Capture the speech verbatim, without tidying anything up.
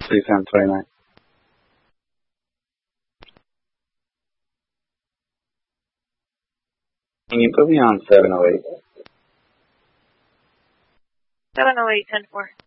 thirty-seven twenty-nine. Can you put me on seven oh eight? seven oh eight, ten four.